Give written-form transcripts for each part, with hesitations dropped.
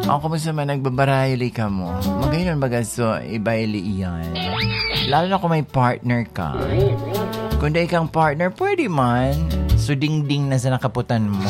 Ako kumusta man nagbabarayli ka mo? Magayon baga so ibayli iyan. Lalo na kung may partner ka. Kung di kang partner, pwede man. So ding-ding na sa nakaputan mo.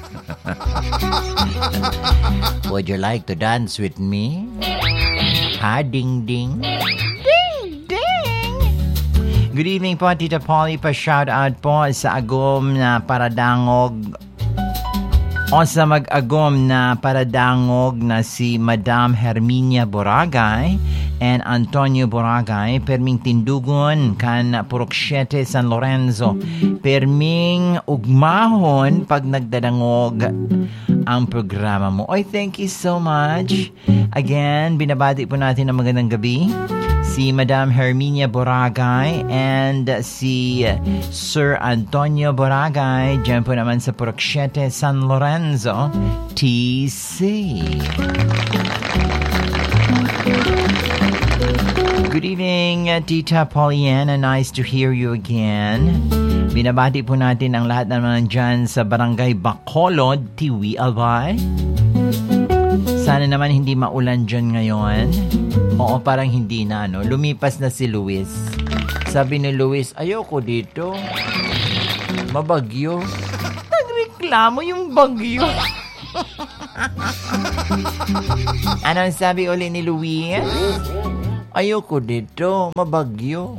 Would you like to dance with me? Ha, ding-ding? Ding-ding! Good evening po, Tita Polly. Pa-shout out po sa agom na paradangog o sa mag-agom na paradangog na si Madam Herminia Boragay and Antonio Boragay, perming tindugon kan Purok 7 San Lorenzo, perming ugmahon pag nagdadangog ang programa mo. Oy, thank you so much. Again, binabati po natin ng magandang gabi si Madam Herminia Boragay and si Sir Antonio Boragay, dyan po naman sa Purok 7 San Lorenzo, TC. Good evening, Tita Pollyanna. Nice to hear you again. Binabati po natin ang lahat naman dyan sa Barangay Bacolod, Tiwi, Albay. Sana naman hindi maulan dyan ngayon. Oo, parang hindi na, no? Lumipas na si Luis. Sabi ni Luis, ayoko dito. Mabagyo. Nagreklamo yung bagyo. Anong sabi uli ni Luis? Ayoko dito. Mabagyo.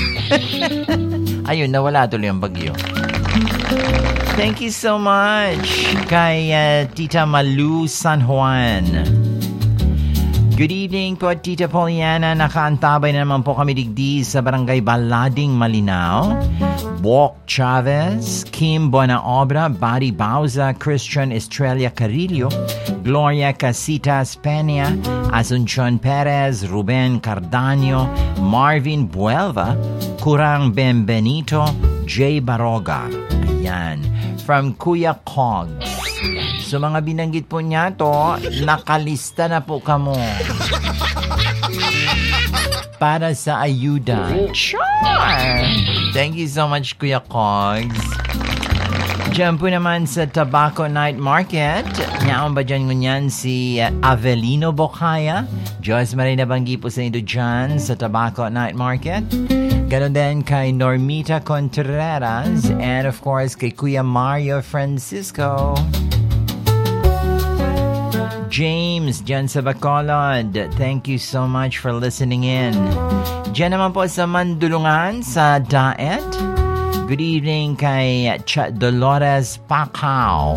Ayun, nawala tuloy ang bagyo. Thank you so much kay Tita Malu San Juan. Good evening po, Tita Pollyanna. Nakaantabay na naman po kami digdi sa Barangay Balading, Malinao. Bok Chavez, Kim Bonaobra, Buddy Bauza, Christian Estrella Carillo, Gloria Casitas Peña, Asuncion Perez, Ruben Cardaño, Marvin Buelva, Kurang Benbenito, Jay Baroga. Ayan. From Kuya Cogs. So mga binanggit po niya to, nakalista na po kamo para sa ayuda. Sure! Thank you so much, Kuya Cogs. Diyan po naman sa Tobacco Night Market. Ngayon ba dyan ngunyan si Avelino Bocaya? Diyos Marina Banggi po sa inyo dyan sa Tobacco Night Market. Ganon din kay Normita Contreras and of course kay Kuya Mario Francisco. James, dyan sa Bacolod, thank you so much for listening in. Dyan naman po sa Mandulungan, sa Daet. Good evening kay Dolores Pacao.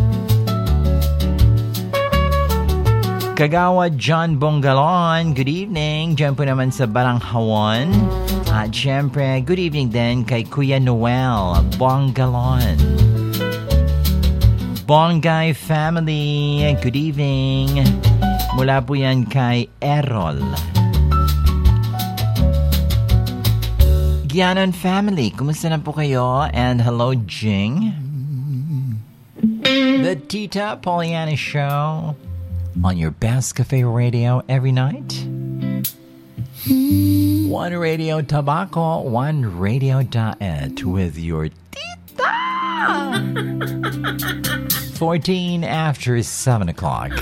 Kagawa John Bongalon, good evening. Dyan po naman sa Baranghawan. At syempre, good evening din kay Kuya Noel Bongalon. Bongay family, good evening. Mula po yan kay Errol. Gianon family, kumusta na po kayo? And hello, Jing. The Tita Pollyanna Show on your best cafe radio every night. One Radio Tobacco, one Radio Daet with your Tita. 14 after 7 o'clock.